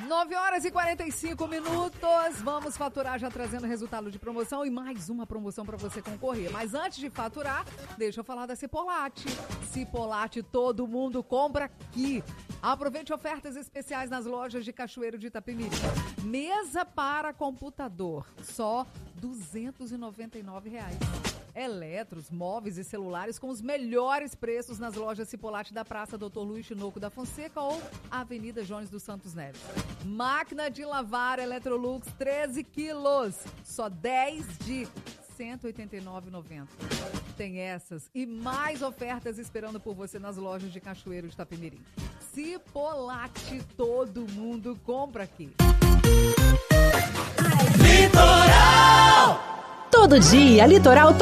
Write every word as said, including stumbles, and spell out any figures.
nove horas e quarenta e cinco minutos. Vamos faturar já trazendo resultado de promoção e mais uma promoção para você concorrer. Mas antes de faturar, deixa eu falar da Cipolate. Cipolate, todo mundo compra aqui. Aproveite ofertas especiais nas lojas de Cachoeiro de Itapemirim. Mesa para computador, só duzentos e noventa e nove reais. Eletros, móveis e celulares com os melhores preços nas lojas Cipolate da Praça doutor Luiz Tinoco da Fonseca ou Avenida Jones dos Santos Neves. Máquina de lavar Electrolux treze quilos, só dez de cento e oitenta e nove reais e noventa centavos. Tem essas e mais ofertas esperando por você nas lojas de Cachoeiro de Itapemirim. Cipolate, todo mundo compra aqui. Litoral! Todo dia, Litoral